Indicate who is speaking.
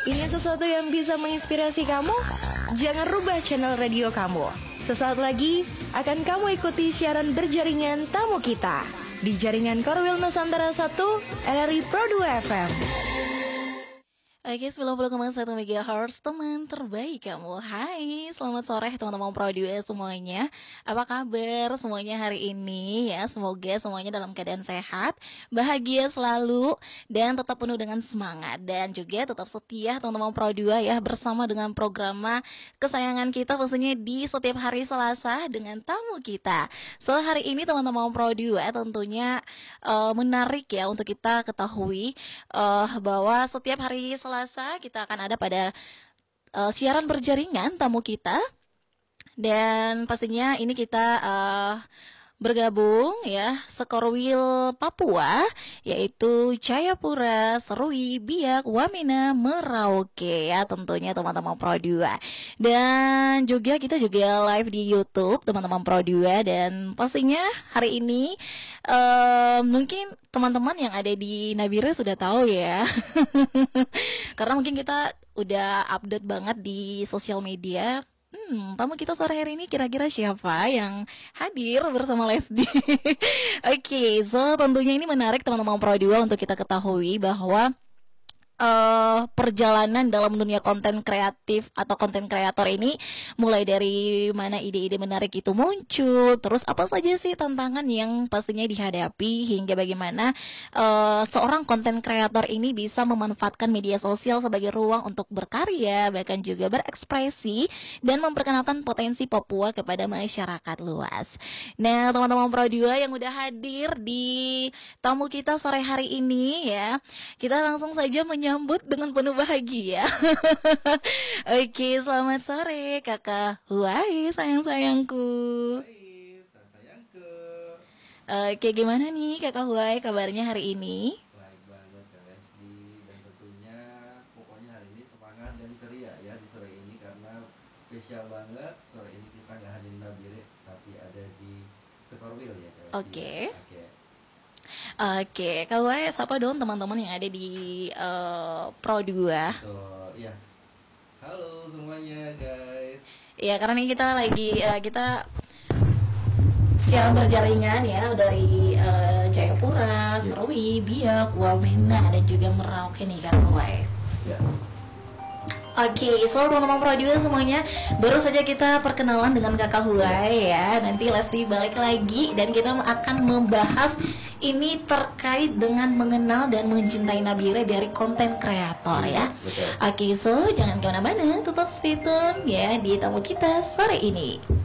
Speaker 1: Ingin sesuatu yang bisa menginspirasi kamu? Jangan rubah channel radio kamu. Sesaat lagi akan kamu ikuti siaran berjaringan tamu kita di jaringan Korwil Nusantara 1 RRI Pro 2 FM.
Speaker 2: Oke, 90,1 MHz, teman terbaik kamu. Hai, selamat sore teman-teman Pro 2 semuanya. Apa kabar semuanya hari ini ya? Semoga semuanya dalam keadaan sehat, bahagia selalu, dan tetap penuh dengan semangat. Dan juga tetap setia teman-teman Pro 2 ya, bersama dengan program kesayangan kita pastinya di setiap hari Selasa dengan tamu kita. So, hari ini teman-teman Pro 2 tentunya menarik ya untuk kita ketahui bahwa setiap hari Selasa kita akan ada pada siaran berjaringan tamu kita, dan pastinya ini kita bergabung ya sekorwil Papua, yaitu Jayapura, Serui, Biak, Wamena, Merauke ya tentunya teman-teman Pro 2. Dan juga kita juga live di YouTube teman-teman Pro 2, dan pastinya hari ini mungkin teman-teman yang ada di Nabire sudah tahu ya. Karena mungkin kita udah update banget di sosial media. Tamu kita sore hari ini kira-kira siapa yang hadir bersama Lesdi? Oke, so tentunya ini menarik teman-teman Pro 2 untuk kita ketahui bahwa perjalanan dalam dunia konten kreatif atau konten kreator ini mulai dari mana ide-ide menarik itu muncul, terus apa saja sih tantangan yang pastinya dihadapi, hingga bagaimana seorang konten kreator ini bisa memanfaatkan media sosial sebagai ruang untuk berkarya, bahkan juga berekspresi dan memperkenalkan potensi Papua kepada masyarakat luas. Nah, teman-teman Pro 2 yang udah hadir di tamu kita sore hari ini ya, kita langsung saja menyambut dengan penuh bahagia. Oke, selamat sore Kakak Huai, sayang-sayangku.
Speaker 3: Hai, sayangku.
Speaker 2: Oke, gimana nih Kakak Huai kabarnya hari ini?
Speaker 3: Baik banget Kak Lesdi, dan tentunya pokoknya hari ini semangat dan ceria ya di sore ini, karena spesial banget sore ini kita nggak hanya di Nabire tapi ada di Sekorwil ya Kak Lesdi.
Speaker 2: Oke.
Speaker 3: Oke.
Speaker 2: Oke, Kak Huai sapa dong teman-teman yang ada di Pro 2.
Speaker 3: So, ya. Halo semuanya guys.
Speaker 2: Ya, karena ini kita lagi kita siaran berjaringan ya dari Jayapura, Serui, Biak, Wamena, dan juga Merauke nih Kak Huai.
Speaker 3: Ya.
Speaker 2: Oke, so teman-teman Pro 2 semuanya, baru saja kita perkenalan dengan Kakak Huai ya. Nanti Lesdi balik lagi dan kita akan membahas ini terkait dengan mengenal dan mencintai Nabire dari konten kreator ya.
Speaker 3: Betul.
Speaker 2: Oke, so jangan kemana-mana, tetap stay tune ya di tamu kita sore ini.